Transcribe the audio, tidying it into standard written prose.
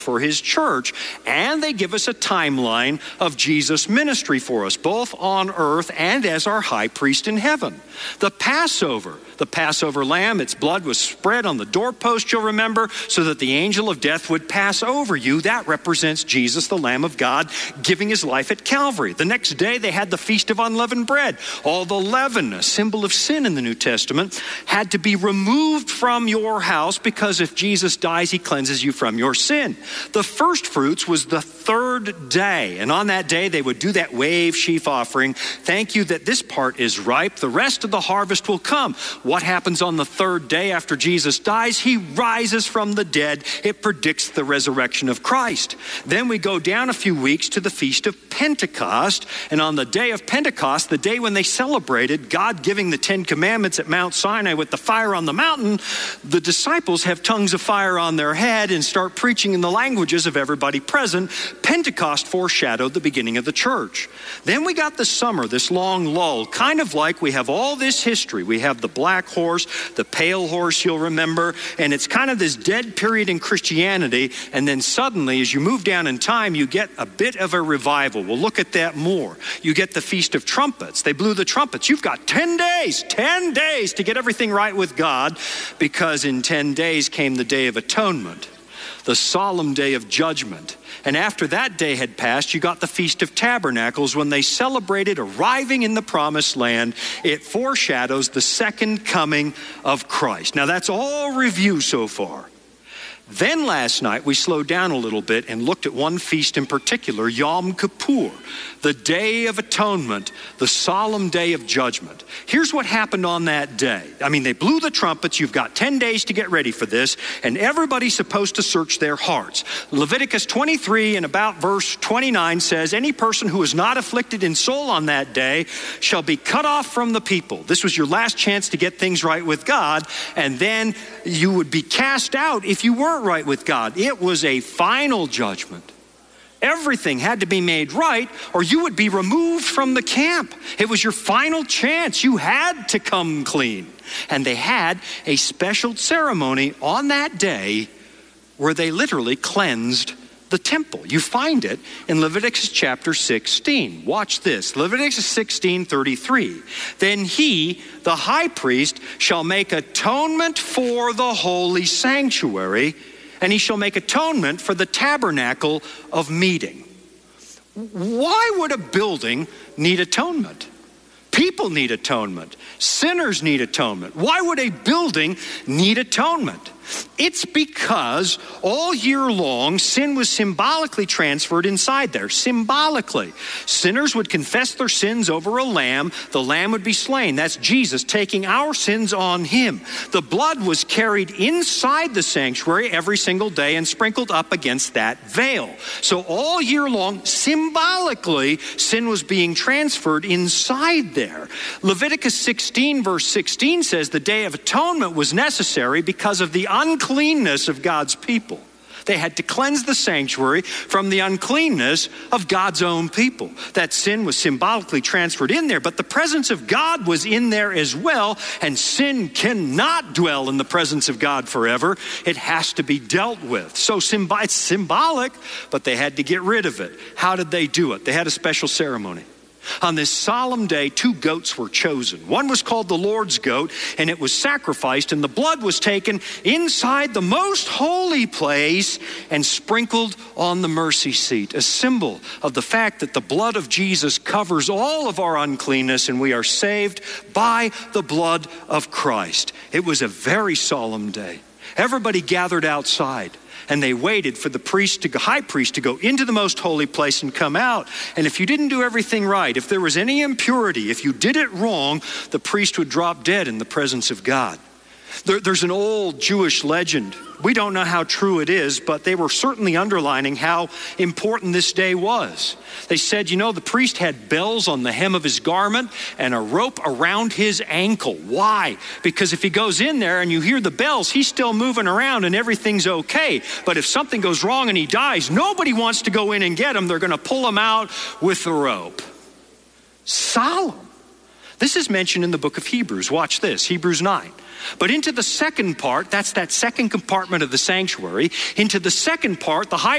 for his church, and they give us a timeline of Jesus' ministry for us, both on earth and as our high priest in heaven. The Passover lamb, its blood was spread on the doorpost, you'll remember, so that the angel of death would pass over you. That represents Jesus, the Lamb of God, giving his life at Calvary. The next day, they had the Feast of Unleavened Bread. All the leaven, a symbol of sin in the New Testament, had to be removed from your house, because if Jesus dies, he cleanses you from your sin. The first fruits was the third day, and on that day they would do that wave sheaf offering. Thank you that this part is ripe. The rest of the harvest will come. What happens on the third day after Jesus dies? He rises from the dead. It predicts the resurrection of Christ. Then we go down a few weeks to the Feast of Pentecost, and on the day of Pentecost, the day when they celebrated God giving the 10 Commandments at Mount Sinai with the fire on the mountain, the disciples have tongues of fire on their head and start preaching in the languages of everybody present. Pentecost foreshadowed the beginning of the church. Then we got the summer, this long lull, kind of like we have all this history. We have the black horse, the pale horse, you'll remember, and it's kind of this dead period in Christianity, and then suddenly, as you move down in time, you get a bit of a revival. We'll look at that more. You get the Feast of Trumpets. They blew the trumpets. You've got 10 days to get everything right with God, because in 10 days came the Day of Atonement, the solemn day of judgment. And after that day had passed, you got the Feast of Tabernacles, when they celebrated arriving in the promised land. It foreshadows the second coming of Christ. Now that's all review so far. Then last night we slowed down a little bit and looked at one feast in particular, Yom Kippur, the Day of Atonement, the solemn day of judgment. Here's what happened on that day. They blew the trumpets. You've got 10 days to get ready for this, and everybody's supposed to search their hearts. Leviticus 23 and about verse 29 says, any person who is not afflicted in soul on that day shall be cut off from the people. This was your last chance to get things right with God, and then you would be cast out if you weren't right with God. It was a final judgment. Everything had to be made right, or you would be removed from the camp. It was your final chance. You had to come clean. And they had a special ceremony on that day where they literally cleansed the temple. You find it in Leviticus chapter 16. Watch this. Leviticus 16:33. Then he, the high priest, shall make atonement for the holy sanctuary, and he shall make atonement for the tabernacle of meeting. Why would a building need atonement? People need atonement. Sinners need atonement. Why would a building need atonement? It's because all year long, sin was symbolically transferred inside there. Symbolically. Sinners would confess their sins over a lamb. The lamb would be slain. That's Jesus taking our sins on him. The blood was carried inside the sanctuary every single day and sprinkled up against that veil. So all year long, symbolically, sin was being transferred inside there. Leviticus 16 verse 16 says the Day of Atonement was necessary because of the uncleanness of God's people. They had to cleanse the sanctuary from the uncleanness of God's own people. That sin was symbolically transferred in there, but the presence of God was in there as well, and sin cannot dwell in the presence of God forever. It has to be dealt with. So it's symbolic, but they had to get rid of it. How did they do it? They had a special ceremony. On this solemn day, 2 goats were chosen. One was called the Lord's goat, and it was sacrificed, and the blood was taken inside the most holy place and sprinkled on the mercy seat, a symbol of the fact that the blood of Jesus covers all of our uncleanness, and we are saved by the blood of Christ. It was a very solemn day. Everybody gathered outside, and they waited for the high priest to go into the most holy place and come out. And if you didn't do everything right, if there was any impurity, if you did it wrong, the priest would drop dead in the presence of God. There's an old Jewish legend. We don't know how true it is, but they were certainly underlining how important this day was. They said, the priest had bells on the hem of his garment and a rope around his ankle. Why? Because if he goes in there and you hear the bells, he's still moving around and everything's okay. But if something goes wrong and he dies, nobody wants to go in and get him. They're going to pull him out with the rope. Solemn. This is mentioned in the book of Hebrews. Watch this, Hebrews 9. But into the second part, that's that second compartment of the sanctuary, into the second part, the high